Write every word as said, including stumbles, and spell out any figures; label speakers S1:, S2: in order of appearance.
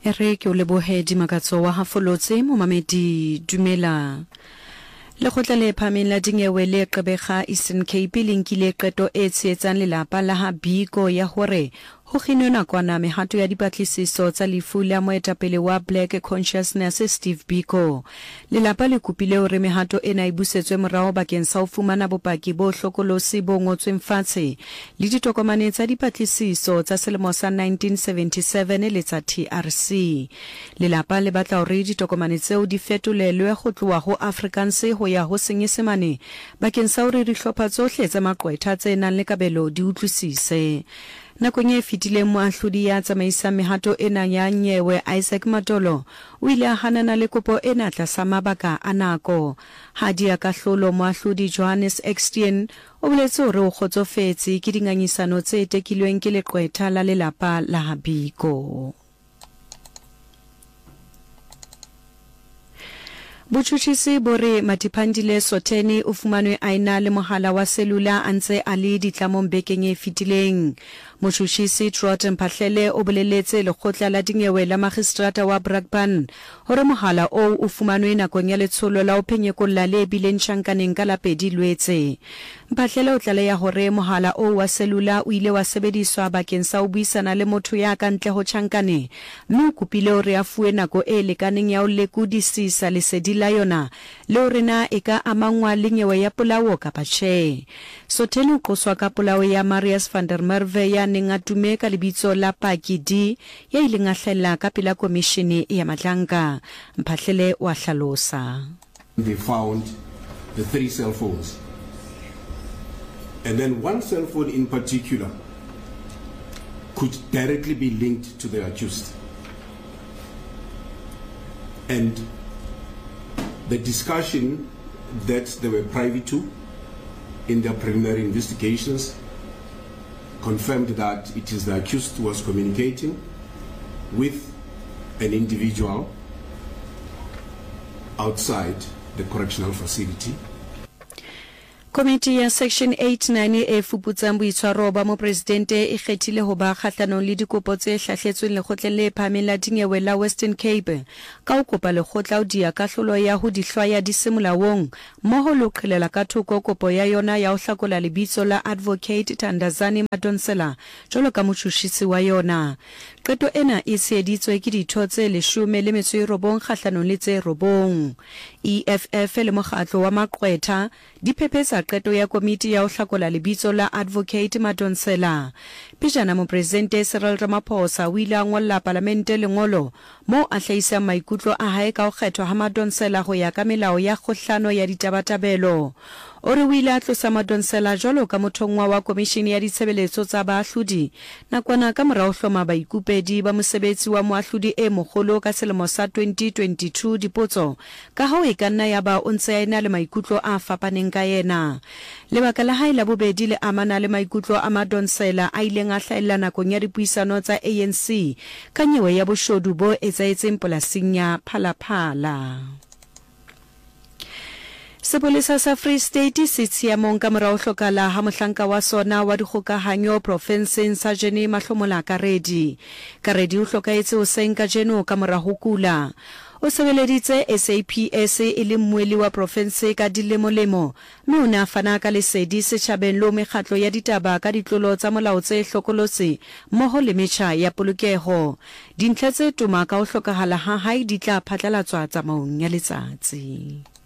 S1: Ere ke o lebohe Dimakatso wa Hafolotse momamedi dumela. Lekgotla le phahameng la dinyewe le Gqeberha Eastern Cape le nkile qeto e tshehetsang lelapa la ha Biko ya hore ho kginwe nakwana mehato ya dipatlisiso tsa lefu la moetapele wa Black Consciousness Steve Biko. Lelapa le kopile hore mehato ena e busetswe morao bakeng sa ho fumana bopaki bo hlokolosi bo ngotsweng fatshe le ditokomane tsa dipatlisiso tsa selemo sa nineteen seventy-seven le tsa T R C. Lelapa le batla hore ditokomane tseo di fetolelwe go tloha ho Afrikaans ho ya ho Senyesemane bakeng sa hore dihlopha tsohle tsa maqwetha tse nang le kabelo di utlwisise. Nakong e fetileng moahlodi ya tsamaisang mehato ena ya nyewe Isaac Matolo o ile a hanana le kopo ena tlasa mabaka a nako. Hadia Kahlolo moahlodi Johannes Extien o boletse hore o kgotsofetse ke dingangisano tse tekilweng ke leqwetha la lelapa la Habiko. Botjhutjhisi bore Matiphandile Sotheni o fumanwe a ena le mohala wa selula a ntse a le ditlamong bekeng e fetileng. Motjhutjhisi Trot Mphahlele o boleletse lekgotla la dinyewe la magistrata wa Brakpan hore mohala o o fumanwe nakong ya letsholo la ho phenyekolla le bileng tjhankaneng ka la pedi Lwetse. Mphahlele o tlaleha hore mohala o wa selula o ile wa sebediswa bakeng sa ho buisana le motho ya ka ntle ho tjhankane, mme o kopile hore a fuwe nako e lekaneng ya ho lekodisisa lesedi la yona le hore na e ka amangwa le nyewe ya polao kapa tjhe. Sotheni o qoswa ka polao ya Marius van der Merwe ya neng a tume ka lebitso la Paki D ya ileng a hlahella ka pela komishene ya Matlanka. Mphahlele wa hlalosa.
S2: They found the three cell phones, and then one cell phone in particular could directly be linked to the accused, and the discussion that they were privy to in their preliminary investigations confirmed that it is the accused who was communicating with an individual outside the correctional facility.
S1: Komiti ya Section eight nine e fuputsang boitshwaro ba mopresidente e kgethile ho ba kgahlanong le dikopo tse hlahletsweng lekgotleng le phahameng la dinyewe la Western Cape ka ho kopa lekgotla ho dia kahlolo ya ho dihlwaya di se molaong mmoho le ho qhelela ka thoko kopo ya yona ya ho hlakola lebitso la Advocate Thandazani Madonsela jwalo ka motjhutjhisi wa yona. Qeto ena e tsheheditswe ke ditho tse leshome le metso e robong kgahlanong le tse robong. E F F le mokgatlo wa maqwetha di phephetsa qeto ya komiti ya ho hlakola lebitso la Advocate Madonsela. Pejana mopresidente Cyril Ramaphosa o ile a ngolla parlamente lengolo mo a hlahisang maikutlo a hae ka ho kgethwa ha Madonsela ho ya ka melao ya kgohlano ya ditabatabelo. O re o ile a tlosa Madonsela jwalo ka mothongwa wa komishene ya ditshebeletso tsa baahlodi nakwana ka morao hloma baikupedi ba mosebetsi wa moahlodi e mogolo ka selemo sa twenty twenty-two dipotso ka ha e ka nna ya ba o ntse a ena le maikutlo a fapaneng ka yena. Lebaka la hae la bobedi le amana le maikutlo a Madonsela a ileng a hlahella nakong ya dipuisano tsa A N C ka nyewe ya boshodu bo etsaetseng polasing ya Phalaphala. Sepolesa sa Free State se tshiamong ka morao hlokala ha mohlanka wa sona wa dikgokahanyo profenseng sa Jene Mahlomola Karedi. Karedi o hlokaetse ho senka jeno ka morao ho kula. O sebeleditse S A P S e le mmueli wa profense ka dilemolemo, mme o ne a fana ka lesedi setjhabeng le mekgatlo ya ditaba ka ditlolo tsa molao tse hlokolotse mmoho le metjha ya polokeho. Dintlha tse tuma ka ho hlokahala ha hae di tla phatlalatswa tsamaong ya letsatsi.